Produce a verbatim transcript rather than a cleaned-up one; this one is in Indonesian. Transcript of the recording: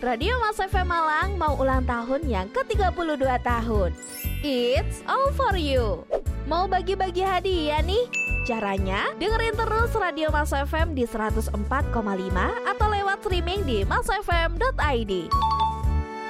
Radio Mas F M Malang mau ulang tahun yang ke tiga puluh dua tahun. It's all for you. Mau bagi-bagi hadiah nih? Caranya dengerin terus Radio Mas F M di seratus empat koma lima atau lewat streaming di masfm dot i d.